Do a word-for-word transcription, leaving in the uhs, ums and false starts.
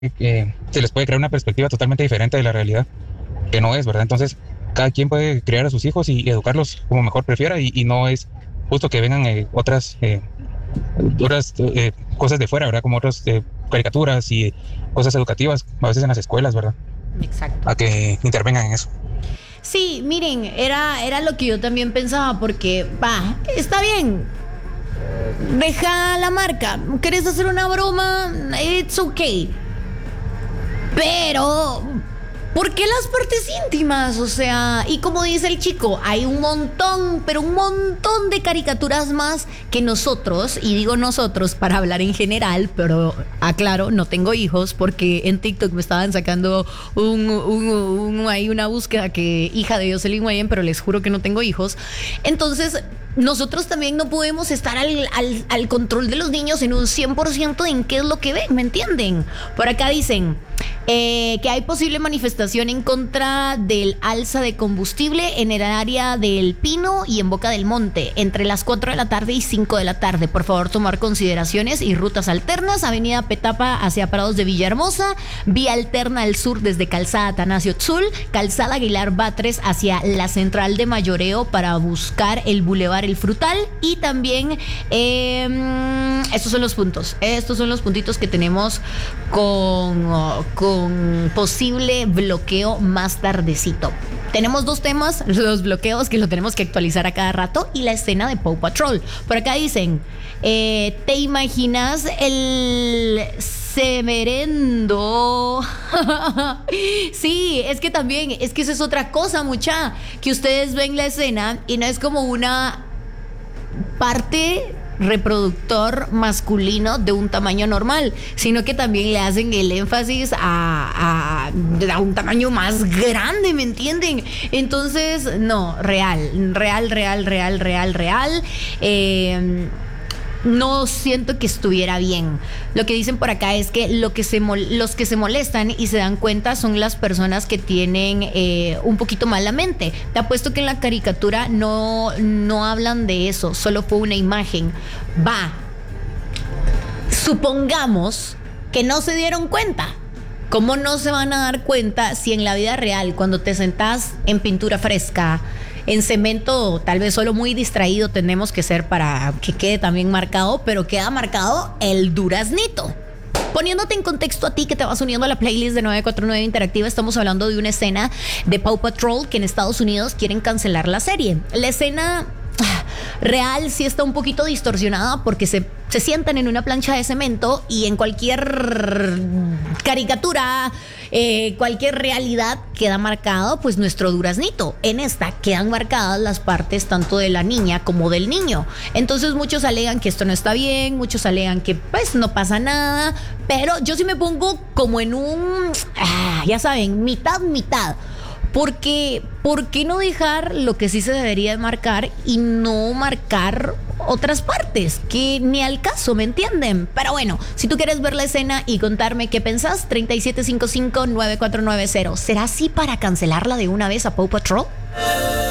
eh, se les puede crear una perspectiva totalmente diferente de la realidad, que no es, ¿verdad? Entonces, cada quien puede criar a sus hijos y, y educarlos como mejor prefiera y, y no es justo que vengan eh, otras, eh, otras eh, cosas de fuera, ¿verdad? Como otras eh, caricaturas y cosas educativas, a veces en las escuelas, ¿verdad? Exacto. A que intervengan en eso. Sí, miren, era, era lo que yo también pensaba, porque, va, está bien. Deja la marca. ¿Querés hacer una broma? It's okay. Pero, ¿por qué las partes íntimas? O sea, y como dice el chico, hay un montón, pero un montón de caricaturas más que nosotros, y digo nosotros para hablar en general, pero aclaro, no tengo hijos, porque en TikTok me estaban sacando un, un, un, hay una búsqueda que hija de Jocelyn Guayen, pero les juro que no tengo hijos. Entonces, nosotros también no podemos estar al, al, al control de los niños en un cien por ciento en qué es lo que ven, ¿me entienden? Por acá dicen eh, que hay posible manifestación en contra del alza de combustible en el área del Pino y en Boca del Monte, entre las cuatro de la tarde y cinco de la tarde. Por favor, tomar consideraciones y rutas alternas. Avenida Petapa hacia Prados de Villahermosa, vía alterna al sur desde Calzada Atanasio Tzul, Calzada Aguilar Batres hacia la central de Mayoreo para buscar el bulevar El Frutal, y también eh, estos son los puntos, estos son los puntitos que tenemos con, con posible bloqueo más tardecito. Tenemos dos temas, los bloqueos que lo tenemos que actualizar a cada rato y la escena de Paw Patrol. Por acá dicen, eh, ¿te imaginas el semerendo? Sí, es que también, es que eso es otra cosa, mucha, que ustedes ven la escena y no es como una parte reproductor masculino de un tamaño normal, sino que también le hacen el énfasis a, a, a un tamaño más grande, ¿me entienden? Entonces, no, real, real, real, real, real, real. Eh, no siento que estuviera bien. Lo que dicen por acá es que, lo que se mol- los que se molestan y se dan cuenta son las personas que tienen eh, un poquito mal la mente. Te apuesto que en la caricatura no, no hablan de eso, solo fue una imagen. Va, supongamos que no se dieron cuenta. ¿Cómo no se van a dar cuenta si en la vida real, cuando te sentás en pintura fresca, en cemento, tal vez solo muy distraído tenemos que ser para que quede también marcado, pero queda marcado el duraznito? Poniéndote en contexto a ti que te vas uniendo a la playlist de nueve cuatro nueve Interactiva, estamos hablando de una escena de Paw Patrol que en Estados Unidos quieren cancelar la serie. La escena real sí está un poquito distorsionada porque se, se sientan en una plancha de cemento, y en cualquier caricatura, eh, cualquier realidad queda marcado pues nuestro duraznito. En esta quedan marcadas las partes tanto de la niña como del niño. Entonces muchos alegan que esto no está bien, muchos alegan que pues no pasa nada, pero yo sí me pongo como en un, ah, ya saben, mitad, mitad. Porque, ¿por qué no dejar lo que sí se debería marcar y no marcar otras partes que ni al caso, ¿me entienden? Pero bueno, si tú quieres ver la escena y contarme qué pensás, treinta y siete cincuenta y cinco, noventa y cuatro noventa. ¿Será así para cancelarla de una vez a Paw Patrol?